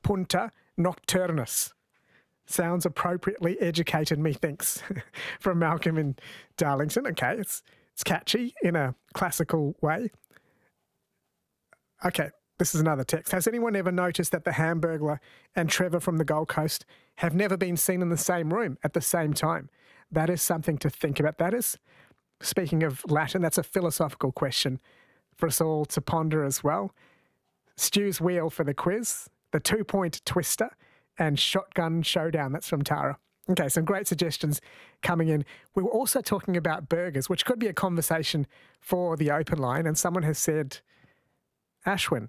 Punta Nocturnus. Sounds appropriately educated, methinks, from Malcolm in Darlington. Okay, it's catchy in a classical way. Okay, this is another text. Has anyone ever noticed that the Hamburglar and Trevor from the Gold Coast have never been seen in the same room at the same time? That is something to think about. That is, speaking of Latin, that's a philosophical question for us all to ponder as well. Stu's Wheel for the quiz, the 2-point twister, and Shotgun Showdown. That's from Tara. Okay, some great suggestions coming in. We were also talking about burgers, which could be a conversation for the open line, and someone has said, Ashwin,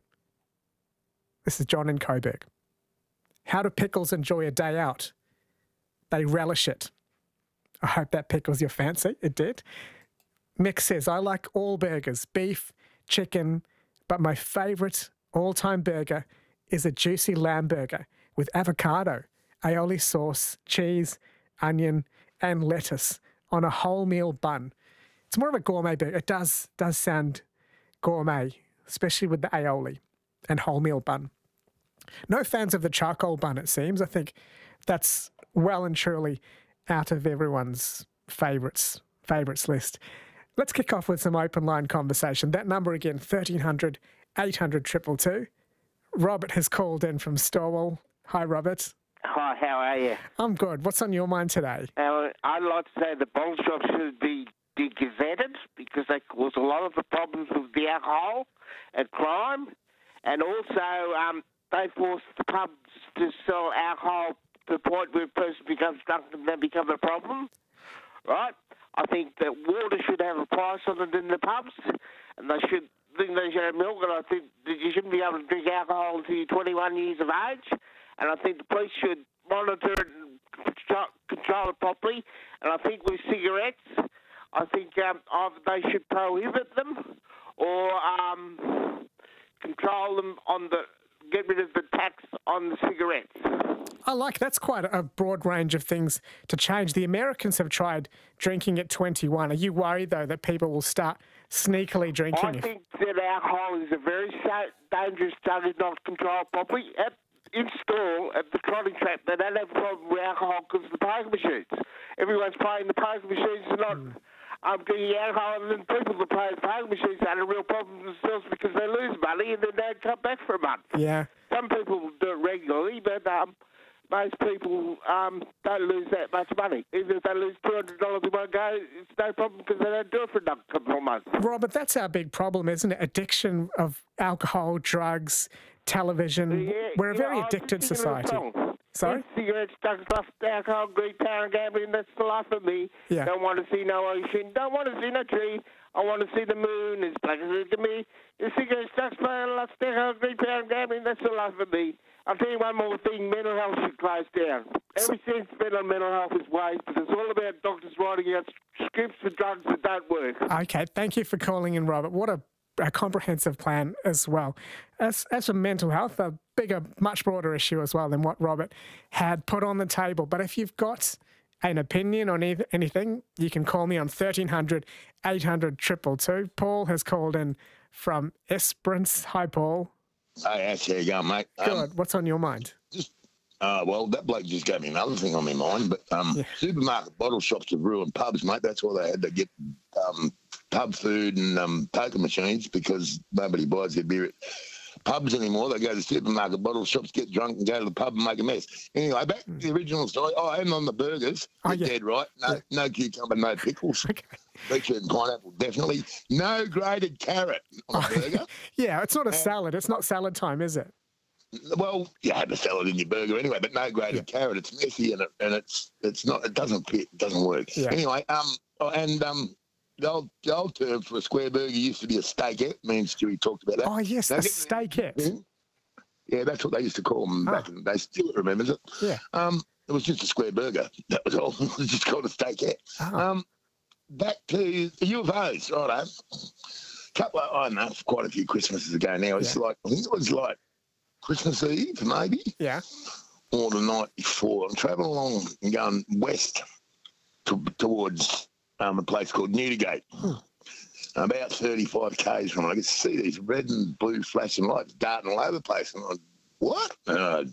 this is John in Coburg. How do pickles enjoy a day out? They relish it. I hope that pickles your fancy. It did. Mick says, I like all burgers, beef, chicken, but my favourite all-time burger is a juicy lamb burger with avocado, aioli sauce, cheese, onion, and lettuce on a wholemeal bun. It's more of a gourmet burger. It does sound gourmet, especially with the aioli and wholemeal bun. No fans of the charcoal bun, it seems. I think that's well and truly out of everyone's favourites list. Let's kick off with some open line conversation. That number again, 1300 800 222. Robert has called in from Storwell. Hi, Robert. Hi, how are you? I'm good. What's on your mind today? I'd like to say the bottle shops should be degazetted because they cause a lot of the problems with the alcohol and crime. And also, they force the pubs to sell alcohol to the point where a person becomes drunk and then becomes a problem, right? I think that water should have a price on it in the pubs, and they should have milk, and I think that you shouldn't be able to drink alcohol until you're 21 years of age, and I think the police should monitor it and control it properly, and I think with cigarettes, I think either they should prohibit them or control them get rid of the tax on the cigarettes. That's quite a broad range of things to change. The Americans have tried drinking at 21. Are you worried, though, that people will start sneakily drinking? I think that alcohol is a very dangerous drug if not controlled properly. In store, at the trotting trap, they don't have a problem with alcohol because of the poker machines. Everyone's playing the poker machines and not drinking alcohol, and then people that play the poker machines had a real problem themselves because they lose money and then they don't come back for a month. Yeah. Some people do it regularly, but most people don't lose that much money. Even if they lose $200 in one go, it's no problem because they don't do it for another couple of months. Robert, that's our big problem, isn't it? Addiction of alcohol, drugs, television. We're a very addicted society. Sorry? Cigarettes, drugs, lust, alcohol, greed, power, and gambling, that's the life of me. Yeah. Don't want to see no ocean, don't want to see no tree. I want to see the moon as black as it can be. The cigarettes, drugs, power, lust, alcohol, greed, power, and gambling, that's the life of me. I'll tell you one more thing, mental health should close down. Everything's spent on mental health is waste, but it's all about doctors writing out scripts for drugs that don't work. Okay, thank you for calling in, Robert. What a comprehensive plan as well. As for mental health, a bigger, much broader issue as well than what Robert had put on the table. But if you've got an opinion on anything, you can call me on 1300 800 222. Paul has called in from Esperance. Hi, Paul. Hey, Ash, how you going, mate? Good. What's on your mind? Well, that bloke just gave me another thing on my mind, but supermarket bottle shops have ruined pubs, mate. That's why they had to get pub food and poker machines because nobody buys their beer at pubs anymore. They go to the supermarket bottle shops, get drunk and go to the pub and make a mess. Anyway, back to the original story. And on the burgers, you're dead right. No cucumber, no pickles. Okay. Beetroot and pineapple, definitely. No grated carrot on a burger. Yeah, it's not a salad. It's not salad time, is it? Well, you have a salad in your burger anyway, but no grated carrot. It's messy and it's not. It doesn't fit. It doesn't work. Yeah. Anyway, the old term for a square burger used to be a steakette. Me and Stewie talked about that. Oh yes, a steakette. Yeah, that's what they used to call them back in the day. Still remembers it. Yeah. It was just a square burger. That was all. It was just called a steakette. Oh. Back to UFOs, righto. I don't know, quite a few Christmases ago now. It's I think it was like Christmas Eve, maybe. Yeah. Or the night before. I'm travelling along and going west towards a place called Newdigate. About 35 k's from it. I could see these red and blue flashing lights darting all over the place. And I'm like, what?